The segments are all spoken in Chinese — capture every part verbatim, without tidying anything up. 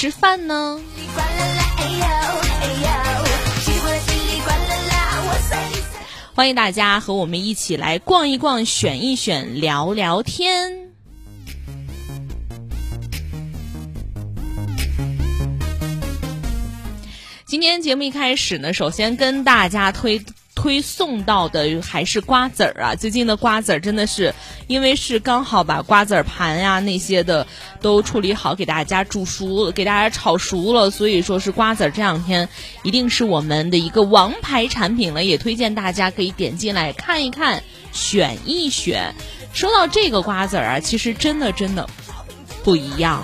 吃饭呢？欢迎大家和我们一起来逛一逛，选一选，聊聊天。今天节目一开始呢，首先跟大家推推送到的还是瓜子儿啊。最近的瓜子儿真的是因为是刚好把瓜子儿盘呀、啊、那些的都处理好，给大家煮熟，给大家炒熟了，所以说是瓜子儿这两天一定是我们的一个王牌产品了，也推荐大家可以点进来看一看，选一选。说到这个瓜子儿啊，其实真的真的不一样。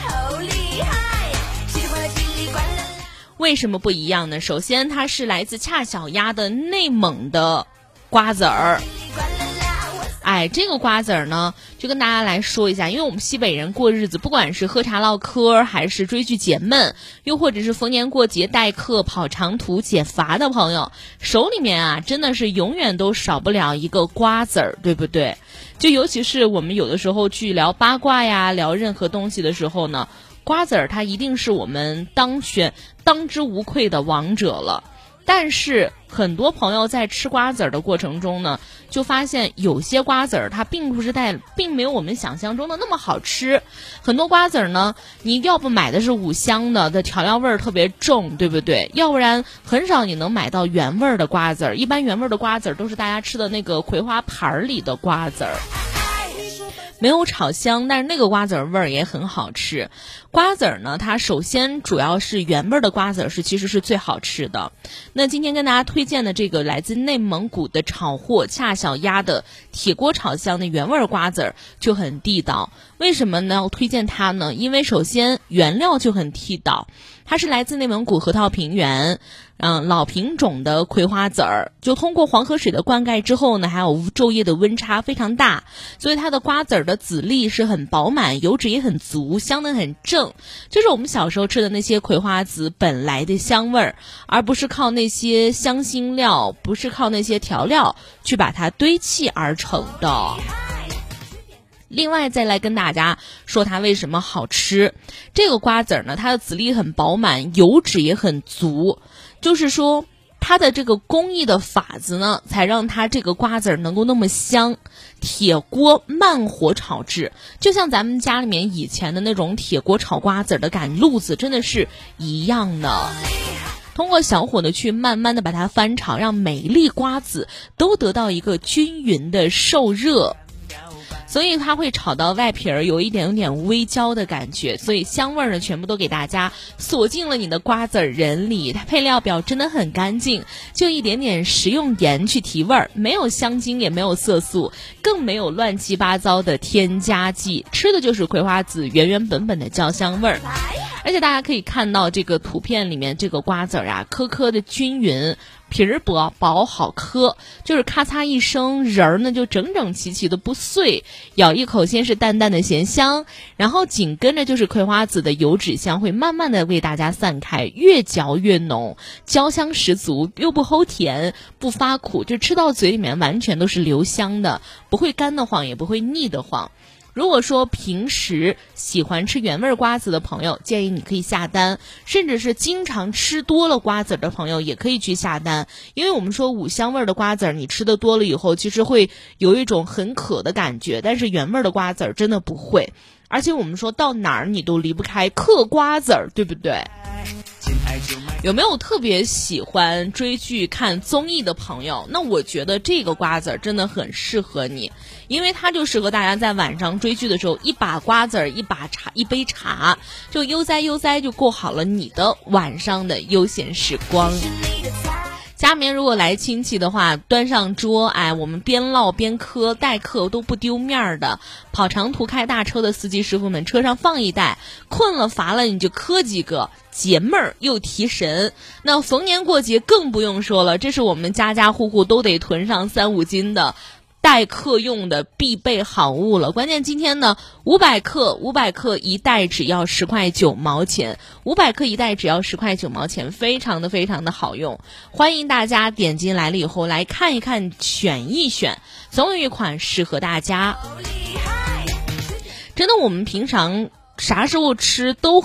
为什么不一样呢？首先它是来自恰小鸭的内蒙的瓜子儿。哎，这个瓜子儿呢，就跟大家来说一下，因为我们西北人过日子，不管是喝茶唠嗑，还是追剧解闷，又或者是逢年过节代课跑长途解乏的朋友，手里面啊真的是永远都少不了一个瓜子儿，对不对？就尤其是我们有的时候去聊八卦呀，聊任何东西的时候呢，瓜子儿它一定是我们当选当之无愧的王者了。但是很多朋友在吃瓜子儿的过程中呢，就发现有些瓜子儿它并不是带并没有我们想象中的那么好吃。很多瓜子儿呢，你要不买的是五香的，的调料味儿特别重，对不对？要不然很少你能买到原味的瓜子儿。一般原味的瓜子儿都是大家吃的那个葵花盘里的瓜子儿。没有炒香，但是那个瓜子儿味儿也很好吃。瓜子儿呢，它首先主要是原味的瓜子儿是其实是最好吃的。那今天跟大家推荐的这个来自内蒙古的炒货恰小鸭的铁锅炒香的原味瓜子儿就很地道。为什么呢？要推荐它呢？因为首先原料就很地道，它是来自内蒙古河套平原嗯，老品种的葵花籽儿，就通过黄河水的灌溉之后呢，还有昼夜的温差非常大，所以它的瓜子儿的籽粒是很饱满，油脂也很足，香得很正，就是我们小时候吃的那些葵花籽本来的香味儿，而不是靠那些香辛料，不是靠那些调料去把它堆砌而成的。另外再来跟大家说它为什么好吃。这个瓜子儿呢，它的籽粒很饱满，油脂也很足，就是说它的这个工艺的法子呢，才让它这个瓜子儿能够那么香。铁锅慢火炒制，就像咱们家里面以前的那种铁锅炒瓜子儿的感路子真的是一样的。通过小火的去慢慢的把它翻炒，让每一粒瓜子都得到一个均匀的受热，所以它会炒到外皮儿有一点有点微焦的感觉，所以香味儿呢全部都给大家锁进了你的瓜子仁里。它配料表真的很干净，就一点点食用盐去提味儿，没有香精也没有色素，更没有乱七八糟的添加剂，吃的就是葵花籽原原本本的焦香味儿。而且大家可以看到这个图片里面这个瓜子儿啊，颗颗的均匀，皮儿薄薄好磕，就是咔嚓一声，仁儿呢就整整齐齐的不碎，咬一口先是淡淡的咸香，然后紧跟着就是葵花籽的油脂香会慢慢的为大家散开，越嚼越浓，焦香十足，又不齁甜不发苦，就吃到嘴里面完全都是留香的，不会干得慌也不会腻得慌。如果说平时喜欢吃原味瓜子的朋友，建议你可以下单，甚至是经常吃多了瓜子的朋友也可以去下单。因为我们说五香味的瓜子你吃的多了以后，其实会有一种很渴的感觉，但是原味的瓜子真的不会。而且我们说到哪儿你都离不开嗑瓜子儿，对不对？有没有特别喜欢追剧看综艺的朋友？那我觉得这个瓜子真的很适合你，因为它就适合大家在晚上追剧的时候，一把瓜子一把茶一杯茶，就悠哉悠哉就过好了你的晚上的悠闲时光。家里面如果来亲戚的话，端上桌，哎，我们边唠边嗑，待客都不丢面的。跑长途开大车的司机师傅们，车上放一袋，困了乏了你就嗑几个，解闷儿又提神。那逢年过节更不用说了，这是我们家家户户都得囤上三五斤的待客用的必备好物了。关键今天呢，五百克五百克一袋只要十块九毛钱，五百克一袋只要十块九毛钱，非常的非常的好用。欢迎大家点进来了以后来看一看，选一选，总有一款适合大家。真的，我们平常啥时候吃都